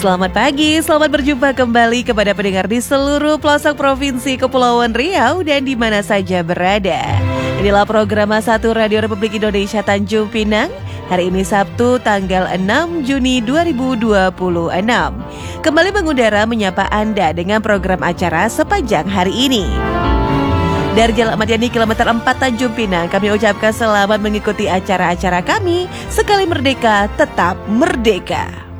Selamat pagi, selamat berjumpa kembali kepada pendengar di seluruh pelosok Provinsi Kepulauan Riau dan di mana saja berada. Inilah program 1 Radio Republik Indonesia Tanjung Pinang. Hari ini Sabtu tanggal 6 Juni 2026. Kembali mengudara menyapa Anda dengan program acara sepanjang hari ini. Dari Jalan Ahmad Yani kilometer 4 Tanjung Pinang, kami ucapkan selamat mengikuti acara-acara kami. Sekali merdeka, tetap merdeka.